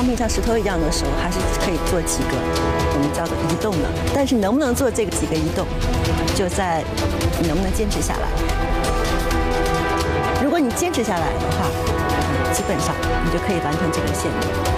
平像石头一样的时候，还是可以做几个我们叫做移动的。但是能不能做这个几个移动，就在你能不能坚持下来。如果你坚持下来的话，基本上你就可以完成这个线路。